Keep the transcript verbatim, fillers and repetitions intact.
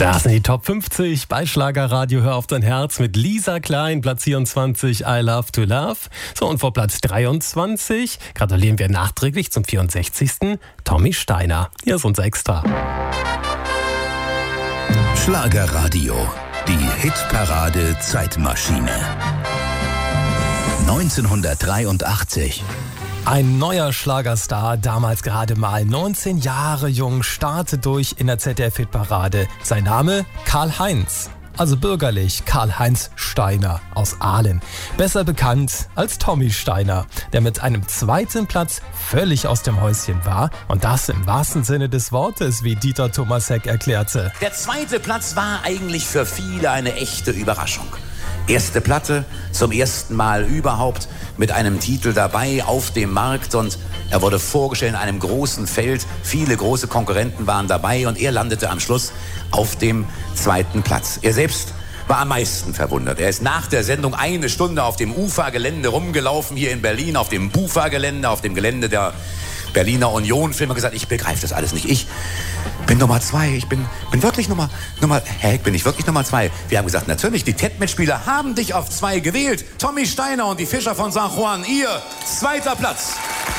Das sind die Top fünfzig bei Schlagerradio. Hör auf dein Herz mit Lisa Klein, Platz vierundzwanzig, I Love to Love. So, und vor Platz dreiundzwanzig gratulieren wir nachträglich zum vierundsechzigsten Tommy Steiner. Hier ist unser Extra. Schlagerradio, die Hitparade Zeitmaschine. neunzehnhundertdreiundachtzig. Ein neuer Schlagerstar, damals gerade mal neunzehn Jahre jung, startet durch in der Z D F-Hitparade. Sein Name Karl-Heinz, also bürgerlich Karl-Heinz Steiner aus Aalen. Besser bekannt als Tommy Steiner, der mit einem zweiten Platz völlig aus dem Häuschen war. Und das im wahrsten Sinne des Wortes, wie Dieter Thomasek erklärte. Der zweite Platz war eigentlich für viele eine echte Überraschung. Erste Platte, zum ersten Mal überhaupt mit einem Titel dabei auf dem Markt, und er wurde vorgestellt in einem großen Feld. Viele große Konkurrenten waren dabei und er landete am Schluss auf dem zweiten Platz. Er selbst war am meisten verwundert. Er ist nach der Sendung eine Stunde auf dem Ufergelände rumgelaufen, hier in Berlin, auf dem Bufa-Gelände, auf dem Gelände der Berliner Union-Filme, gesagt, ich begreife das alles nicht. Ich bin Nummer zwei, ich bin, bin wirklich Nummer, Nummer, hä, bin ich wirklich Nummer zwei? Wir haben gesagt, natürlich, die T E D-Mitspieler haben dich auf zwei gewählt. Tommy Steiner und die Fischer von San Juan, ihr zweiter Platz.